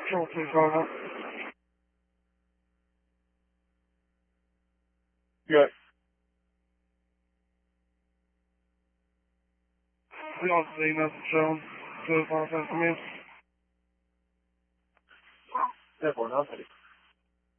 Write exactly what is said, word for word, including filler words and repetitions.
Filters over. Yeah. The answer email shown to the process from you. Yeah, for now,